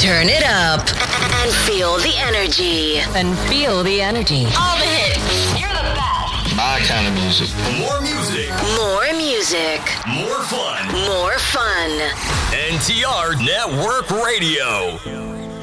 Turn it up and feel the energy. All the hits. You're the best. My kind of music. More music. More music. More fun. More fun. NTR Network Radio.